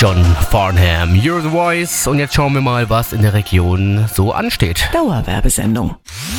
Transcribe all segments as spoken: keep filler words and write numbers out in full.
John Farnham, You're the Voice. Und jetzt schauen wir mal, was in der Region so ansteht. Dauerwerbesendung.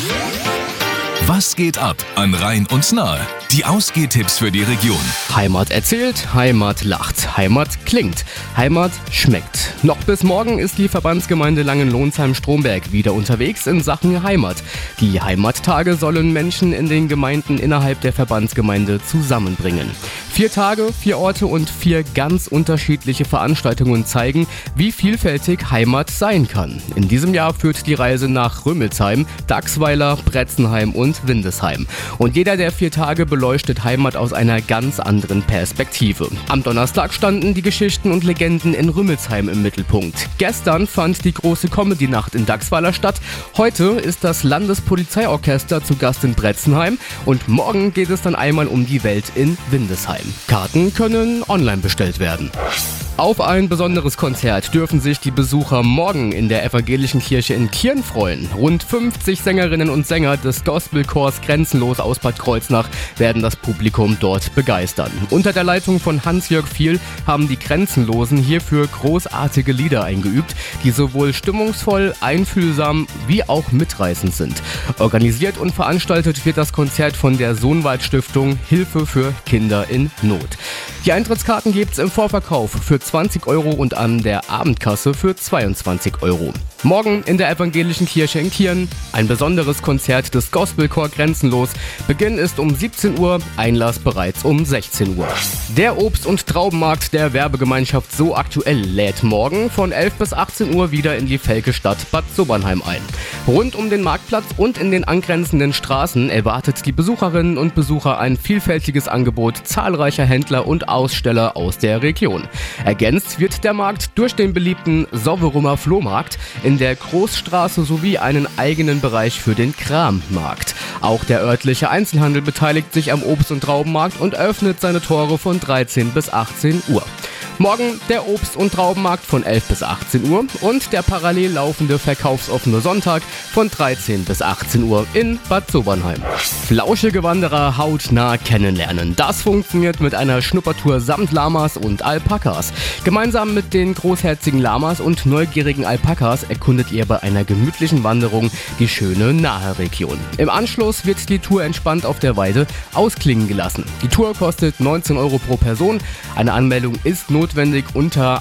Was geht ab an Rhein und Nahe? Die Ausgehtipps für die Region. Heimat erzählt, Heimat lacht, Heimat klingt, Heimat schmeckt. Noch bis morgen ist die Verbandsgemeinde Langenlonsheim-Stromberg wieder unterwegs in Sachen Heimat. Die Heimattage sollen Menschen in den Gemeinden innerhalb der Verbandsgemeinde zusammenbringen. Vier Tage, vier Orte und vier ganz unterschiedliche Veranstaltungen zeigen, wie vielfältig Heimat sein kann. In diesem Jahr führt die Reise nach Rümmelsheim, Dachsweiler, Bretzenheim und Windesheim. Und jeder der vier Tage beleuchtet Heimat aus einer ganz anderen Perspektive. Am Donnerstag standen die Geschichten und Legenden in Rümmelsheim im Mittelpunkt. Gestern fand die große Comedy-Nacht in Dachsweiler statt. Heute ist das Landespolizeiorchester zu Gast in Bretzenheim. Und morgen geht es dann einmal um die Welt in Windesheim. Karten können online bestellt werden. Auf ein besonderes Konzert dürfen sich die Besucher morgen in der evangelischen Kirche in Kirn freuen. Rund fünfzig Sängerinnen und Sänger des Gospelchors Grenzenlos aus Bad Kreuznach werden das Publikum dort begeistern. Unter der Leitung von Hans-Jörg Viel haben die Grenzenlosen hierfür großartige Lieder eingeübt, die sowohl stimmungsvoll, einfühlsam wie auch mitreißend sind. Organisiert und veranstaltet wird das Konzert von der Sohnwald-Stiftung Hilfe für Kinder in Not. Die Eintrittskarten gibt's im Vorverkauf für zwanzig Euro und an der Abendkasse für zweiundzwanzig Euro. Morgen in der evangelischen Kirche in Kirn ein besonderes Konzert des Gospelchor Grenzenlos. Beginn ist um siebzehn Uhr, Einlass bereits um sechzehn Uhr. Der Obst- und Traubenmarkt der Werbegemeinschaft So Aktuell lädt morgen von elf bis achtzehn Uhr wieder in die Velke-Stadt Bad Sobernheim ein. Rund um den Marktplatz und in den angrenzenden Straßen erwartet die Besucherinnen und Besucher ein vielfältiges Angebot zahlreicher Händler und Aussteller aus der Region. Ergänzt wird der Markt durch den beliebten Soverumer Flohmarkt in der Großstraße sowie einen eigenen Bereich für den Krammarkt. Auch der örtliche Einzelhandel beteiligt sich am Obst- und Traubenmarkt und öffnet seine Tore von dreizehn bis achtzehn Uhr. Morgen der Obst- und Traubenmarkt von elf bis achtzehn Uhr und der parallel laufende verkaufsoffene Sonntag von dreizehn bis achtzehn Uhr in Bad Sobernheim. Flauschige Wanderer hautnah kennenlernen. Das funktioniert mit einer Schnuppertour samt Lamas und Alpakas. Gemeinsam mit den großherzigen Lamas und neugierigen Alpakas erkundet ihr bei einer gemütlichen Wanderung die schöne Nahe-Region. Im Anschluss wird die Tour entspannt auf der Weide ausklingen gelassen. Die Tour kostet neunzehn Euro pro Person. Eine Anmeldung ist notwendig unter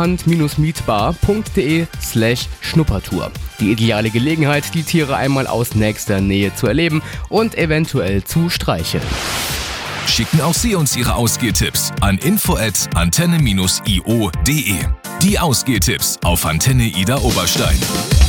allerhand-mietbar.de slash Schnuppertour. Die ideale Gelegenheit, die Tiere einmal aus nächster Nähe zu erleben und eventuell zu streicheln. Schicken auch Sie uns Ihre Ausgehtipps an info at antenne dash io punkt de. Die Ausgehtipps auf Antenne Ida Oberstein.